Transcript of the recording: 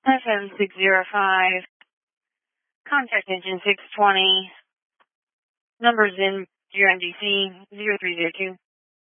FM 605. Contact engine 620. Numbers in UNDC 0302.